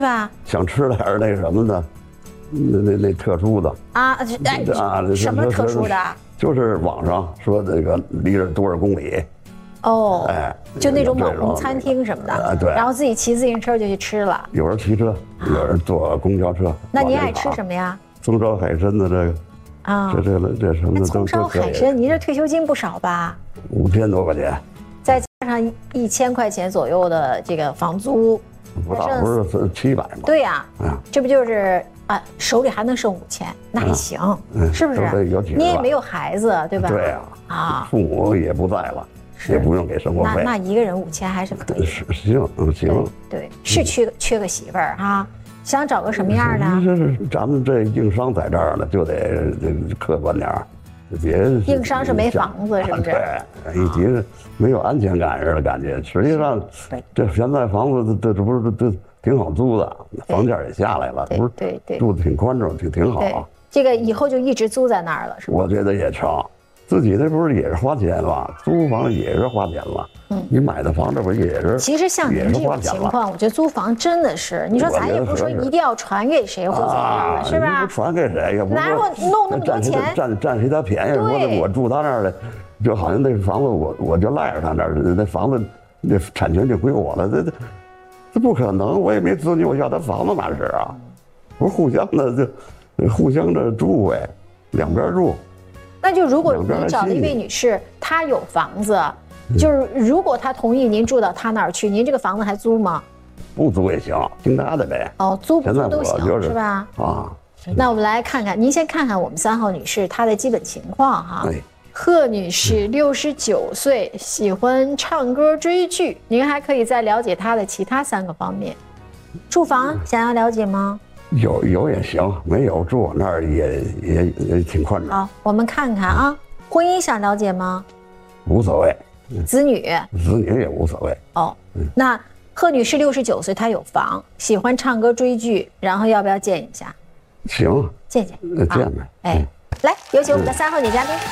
吧？ 想吃点那什么的，那特殊的啊，什么特殊的？ 就是网上说这个离着多少公里。 哦，就那种网红餐厅什么的， 对， 然后自己骑自行车就去吃了。 有人骑车，有人坐公交车。 那你爱吃什么呀？ 葱烧海参的这个啊， 这什么的葱烧海参，你这退休金不少吧 ？5000多块钱， 再加上1000块钱左右的这个房租， 不是700吗？ 对呀，这不就是手里还能剩5000，那还行，是不是？你也没有孩子，对吧？ 对啊，父母也不在了。也不用给生活费， 那一个人5000还是可以。 行， 对，是缺个媳妇儿啊，想找个什么样的？ 是咱们这硬伤在这儿呢，就得客观点儿，别硬伤是没房子，是不是？ 对，以及没有安全感似的感觉。实际上，这现在房子这不是这挺好租的，房价也下来了，不是？ 对， 住的挺宽敞，挺好。 这个以后就一直租在那儿了，是吧？ 我觉得也成。自己那不是也是花钱吗？租房也是花钱了。你买的房这不也是？ 其实像您这种情况，我觉得租房真的是，你说咱也不说一定要传给谁或怎么样的，是吧？ 你不传给谁呀？ 哪有弄那么多钱？ 占谁的便宜？我住他那儿的，就好像那房子我就赖着他那儿，那房子那产权就归我了，这不可能！我也没子女，我要他房子哪是啊？不是互相的就互相的住呗，两边住。 那就如果您找的一位女士，她有房子，就是如果她同意您住到她那儿去，您这个房子还租吗？ 不租也行，听她的呗。 租不租都行，是吧？那我们来看看，您先看看我们3号女士她的基本情况哈。贺女士69岁，喜欢唱歌追剧，您还可以再了解她的其他3个方面。住房想要了解吗？ 有也行，没有住我那儿也挺宽敞。 好，我们看看啊，婚姻想了解吗？ 无所谓。 子女也无所谓。 那贺女士69岁，她有房，喜欢唱歌追剧，然后要不要见一下？ 行， 见呗。 来，有请我们的3号女嘉宾。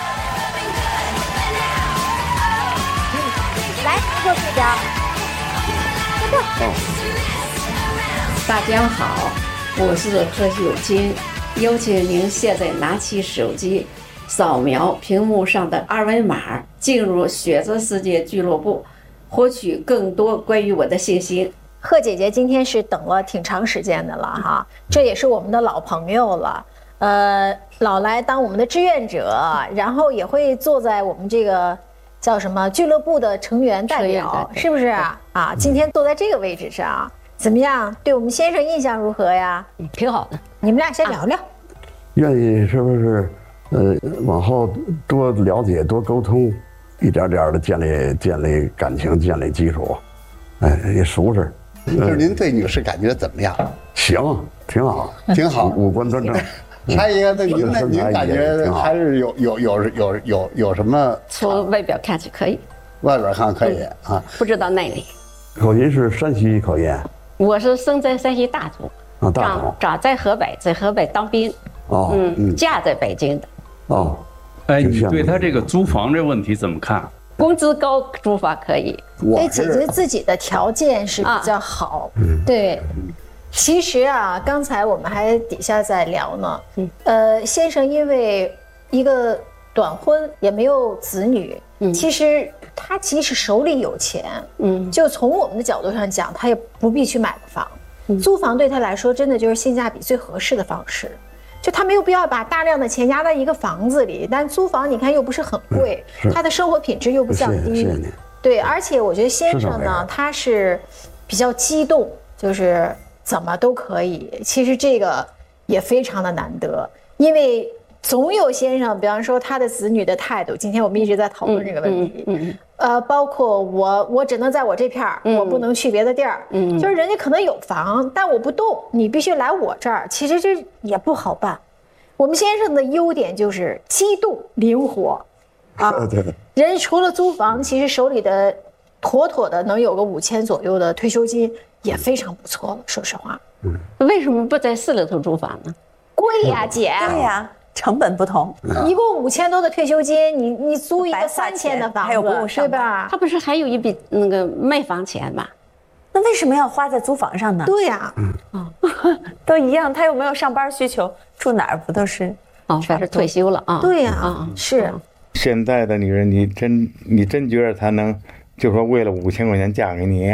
来，坐这边。 大家好，我是贺秀金，有请您现在拿起手机，扫描屏幕上的2维码，进入雪泽世界俱乐部，获取更多关于我的信息。 贺姐姐今天是等了挺长时间的了哈，这也是我们的老朋友了，老来当我们的志愿者，然后也会坐在我们这个叫什么俱乐部的成员代表，是不是啊？今天坐在这个位置上。怎么样？对我们先生印象如何呀？ 挺好的。 你们俩先聊聊。 愿意是不是？往后多了解、多沟通，一点点的建立感情、建立基础，也熟识。 就是您对女士感觉怎么样？ 行，挺好， 挺好， 五官端正。 还有一个，您感觉还是有什么？ 从外表看去可以， 外表看可以啊， 不知道内里。 口音是山西口音。 我是生在山西大同，长在河北，在河北当兵，嫁在北京的。 你对他这个租房这问题怎么看？ 工资高，租房可以。 得解决自己的条件是比较好。对，其实刚才我们还底下在聊呢。先生因为一个短婚，也没有子女，其实。他即使手里有钱，就从我们的角度上讲，他也不必去买个房，租房对他来说真的就是性价比最合适的方式。就他没有必要把大量的钱压在一个房子里，但租房你看又不是很贵，他的生活品质又不降低。对，而且我觉得先生呢，他是比较激动，就是怎么都可以。其实这个也非常的难得，因为。总有先生，比方说他的子女的态度，今天我们一直在讨论这个问题。包括我只能在我这片儿，我不能去别的地儿。就是人家可能有房，但我不动，你必须来我这儿。其实这也不好办。我们先生的优点就是机动灵活，人除了租房，其实手里的妥妥的能有个5000左右的退休金，也非常不错了。说实话， 为什么不在市里头租房呢？ 贵呀，姐。 对呀。成本不同， 一共5000多的退休金，你租一个3000的房子， 还有不用对吧？ 他不是还有一笔那个卖房钱吗？ 那为什么要花在租房上呢？ 对呀， 都一样，他又没有上班需求，住哪儿不都是？ 反正退休了啊。 对呀，是。 现在的女人，你真觉得她能，就说为了5000块钱嫁给你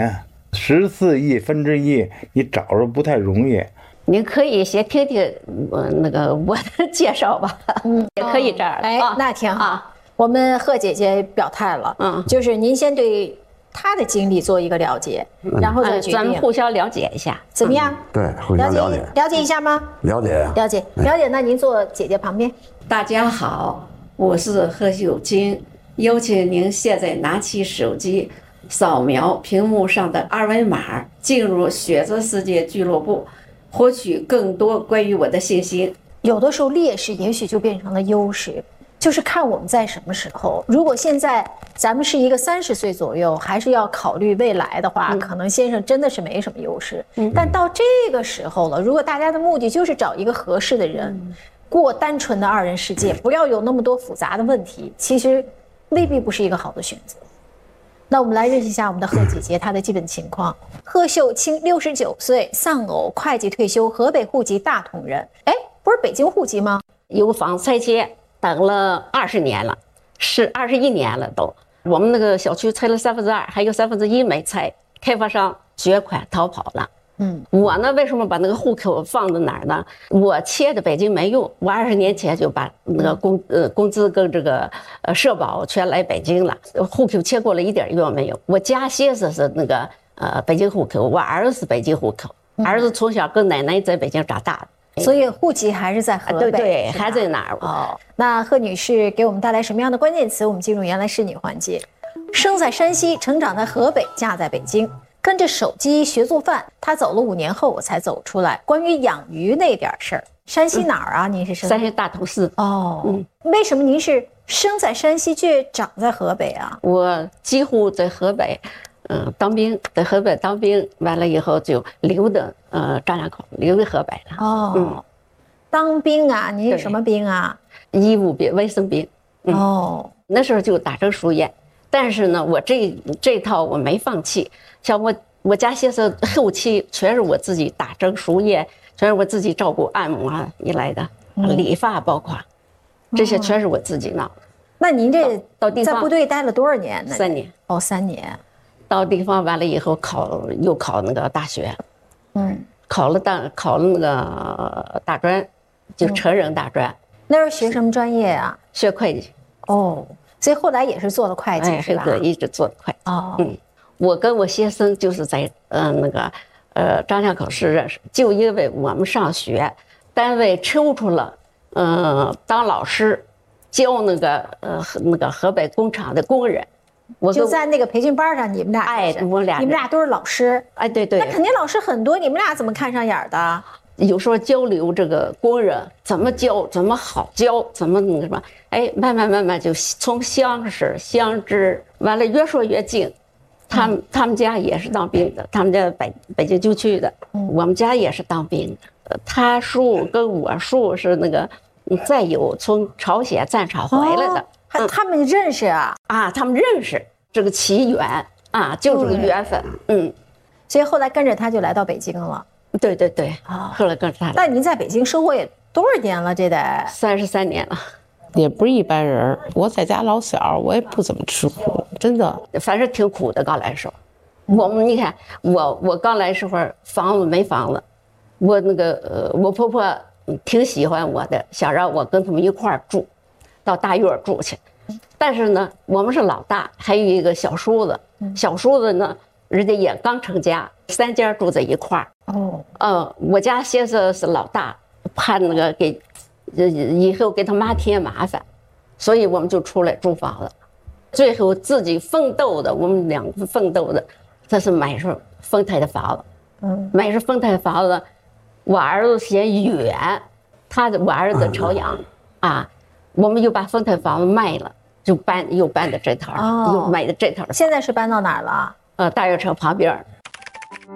，14亿分之一，你找着不太容易。 您可以先听听我的介绍吧，也可以这样。 哎，那挺好。我们贺姐姐表态了，就是您先对她的经历做一个了解，然后再决定。 咱们互相了解一下， 怎么样？ 对，互相了解。 了解一下吗？ 了解呀， 了解。那您坐姐姐旁边。 大家好，我是贺秀金，有请您现在拿起手机，扫描屏幕上的二维码，进入选择世界俱乐部，获取更多关于我的信息。 有的时候劣势也许就变成了优势，就是看我们在什么时候。如果现在咱们是一个30岁左右，还是要考虑未来的话，可能先生真的是没什么优势。但到这个时候了，如果大家的目的就是找一个合适的人，过单纯的2人世界，不要有那么多复杂的问题，其实未必不是一个好的选择。那我们来认识一下我们的贺姐姐，她的基本情况。贺秀清，69岁，丧偶，会计退休，河北户籍，大同人。哎，不是北京户籍吗？ 有房拆迁，等了20年了，是21年了都。我们那个小区拆了2/3，还有1/3没拆，开发商绝款逃跑了。我呢，为什么把那个户口放在哪儿呢？我切的北京没用，我20年前就把那个工资跟这个社保全来北京了，户口切过了一点用没有。我家先生是那个北京户口，我儿子是北京户口，儿子从小跟奶奶在北京长大的， 所以户籍还是在河北， 对，还在哪儿？ 哦，那贺女士给我们带来什么样的关键词？我们进入原来是你环节。生在山西，成长在河北，嫁在北京。跟着手机学做饭，他走了5年后我才走出来。关于养鱼那点事儿，山西哪儿啊？您是山西大同市。 为什么您是生在山西却长在河北啊？ 我几乎在河北，当兵，在河北当兵，完了以后就留的张家口，留在河北了。 当兵啊？您是什么兵啊？ 医务兵，卫生兵。那时候就打成书院，但是呢，我这套我没放弃。像我家先生后期全是我自己打针输液，全是我自己照顾按摩一来的，理发包括这些全是我自己弄。 那您这在部队待了多少年呢 ？3年。 3年。 到地方完了以后又考那个大学，考了那个大专，就成人大专。 那时候学什么专业啊？ 学会计。 所以后来也是做了会计，是吧？ 对，一直做会计。我跟我先生就是在张家口市认识，就因为我们上学，单位抽出了当老师，教那个河北工厂的工人。 我就在那个培训班上，你们俩你们俩都是老师。 对。 那肯定老师很多，你们俩怎么看上眼的？ 有时候交流这个工人怎么教，怎么好教，怎么那个什么，慢慢就从相识相知，完了越说越近。他们家也是当兵的，他们家北京军区的，我们家也是当兵的。他叔跟我叔是那个再有从朝鲜战场回来的， 他们认识啊？ 他们认识，这个起源就是个缘分。 所以后来跟着他就来到北京了。 对，后来跟着他。 那您在北京生活也多少年了？这得 33年了。 也不是一般人，我在家老小，我也不怎么吃苦，真的， 反正挺苦的。刚来时候，你看我刚来时候房子没房子，我那个我婆婆挺喜欢我的，想让我跟他们一块儿住，到大院住去。但是呢，我们是老大，还有一个小叔子，小叔子呢，人家也刚成家，3家住在一块儿。我家先生是老大，怕那个以后给他妈添麻烦，所以我们就出来租房子。最后自己奋斗的，我们2个奋斗的，这是买上丰台的房子。买上丰台的房子，我儿子嫌远，我儿子在朝阳我们又把丰台房子卖了，又搬到这头，又买的这头。 现在是搬到哪儿了？ 大悦城旁边。